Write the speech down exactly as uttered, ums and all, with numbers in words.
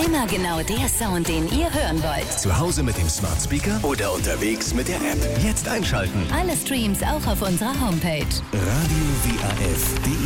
Immer genau der Sound, den ihr hören wollt. Zu Hause mit dem Smart Speaker oder unterwegs mit der App. Jetzt einschalten. Alle Streams auch auf unserer Homepage. radio W A F punkt de